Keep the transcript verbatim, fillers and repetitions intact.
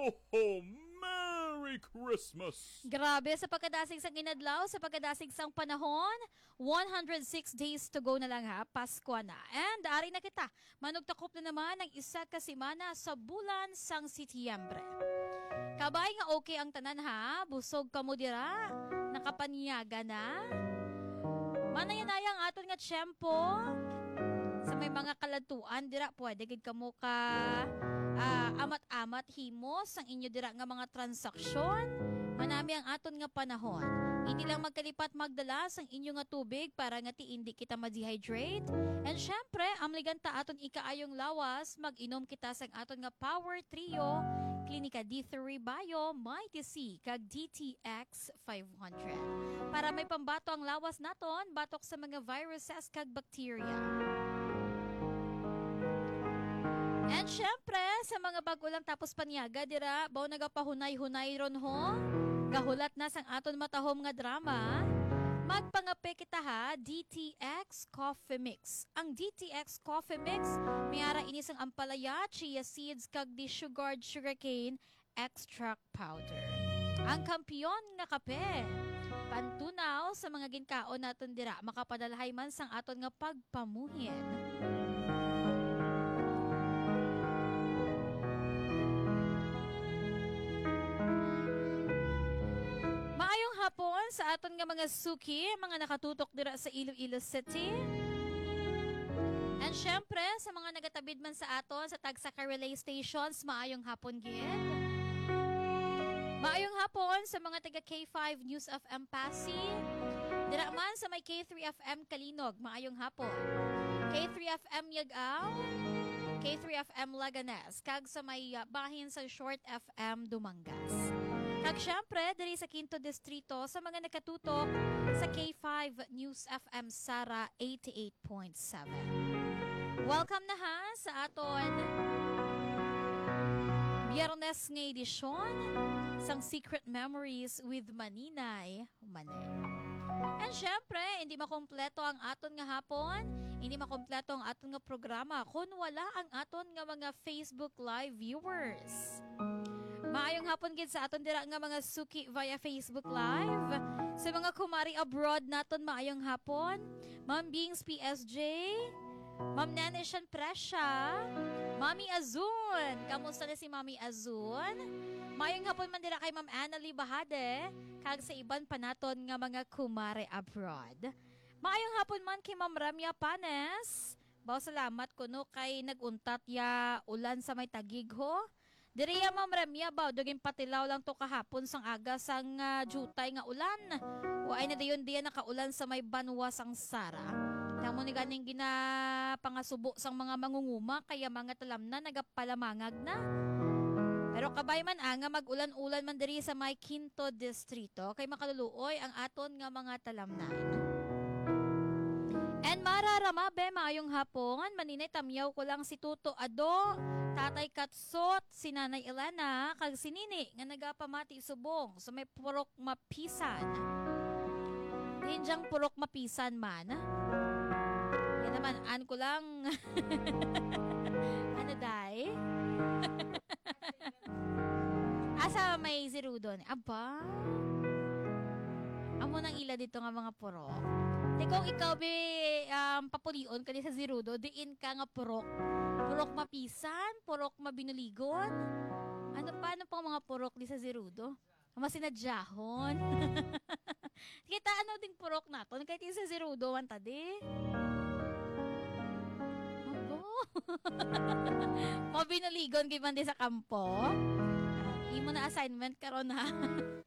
ho, ho! Merry Christmas! Grabe, sa pagkadasig sang inadlaw, sa pagkadasig sang panahon, one hundred six days to go na lang ha, Pasko na. And ari na kita, manugtakop na naman ang isa ka semana sa bulan sang Setyembre. Kabay nga okay ang tanan ha, busog ka mo dira, nakapanyaga na. Manayanayang aton nga tiyempo, sa may mga kalatuan dira, pwede gid kamo ka uh, amat-amat himos ang inyo dira nga mga transaksyon. Manami ang aton nga panahon. Hindi lang magkalipat magdala ang inyo nga tubig para nga ti hindi kita ma-dehydrate. And syempre, amligan ta aton ikaayong lawas, mag-inom kita sang aton nga Power Trio, Klinika D three Bio, Mighty C, kag D T X five hundred. Para may pambato ang lawas naton, batok sa mga viruses kag bacteria. And syempre, sa mga bagulang tapos panyaga, dira, baw nagapahunay-hunay ron ho, gahulat na sang aton matahom nga drama, magpangape kita ha, D T X Coffee Mix. Ang D T X Coffee Mix, mayara inis ang ampalaya, chia seeds, kag di sugared sugarcane extract powder. Ang kampiyon nga kape, pantunaw sa mga ginkaon naton dira, makapadalhay man sang aton nga pagpamuhin. Hapon sa aton nga mga suki, mga nakatutok dira sa Iloilo City. And syempre, sa mga nagatabid man sa aton sa Tagsaka Relay Stations, maayong hapon gid. Maayong hapon sa mga taga K five News F M Pasig. Dira man sa may K three F M Kalinog, maayong hapon. K three F M Yagaw, K three F M Laganes, kag sa may uh, bahin sa Short F M Dumangas. Kag syempre, diri sa Quinto Distrito, sa mga nakatutok sa K five News F M Sara eighty-eight point seven. Welcome na ha sa aton Biyernes nga edisyon sang Secret Memories with Maninay Manay. And syempre, hindi makompleto ang aton nga hapon, hindi makompleto ang aton nga programa kung wala ang aton nga mga Facebook Live viewers. Maayong hapon gid sa aton dira nga mga suki via Facebook Live. Sa mga kumari abroad naton maayong hapon. Ma'am Bings P S J, Ma'am Nanishan Presya, Mami Azun. Kamusta na si Mami Azun? Maayong hapon man dira kay Ma'am Annalie Bahade, kag sa iban pa naton nga mga kumari abroad. Maayong hapon man kay Ma'am Ramya Panes. Baw salamat kuno kay naguntat ya ulan sa may tagig ho. Diriya Ma'am Ramya baw dugin patilaw lang to kahapon sang aga sang uh, jutay nga ulan. Waay na dayon diya nakaulan sa may banwa sang Sara. Tamo ni ganing ginapangasubo sang mga mangunguma kaya mga talamna nagapalamangag na. Pero kabay man anga mag-ulan-ulan man diri sa may Quinto Distrito kay makaluluoy ang aton nga mga talamnan. And mararamabe maayong hapon, maninay tamyaw ko lang si Tuto Ado, Tatay Katsot, si Nanay Elena, kag si Nini nga nagapamati subong sa so may purok mapisan. Dinjang purok mapisan man. Yan naman, an ko lang. Ano day? Asa may zirudon? Aba? Amo nang ila dito nga mga purok. Di kung ikaw be um, papulion ka sa zirudo, diin ka nga purok. Purok mapisan, purok mabinuligon. Ano pa, ano pang mga purok di sa zirudo? Masinadjahon. Kita ano ding purok naton, kahit yung sa zirudo, wanta di. Abo. Mabinuligon, giman di sa kampo. Uh, imo na assignment karon ha.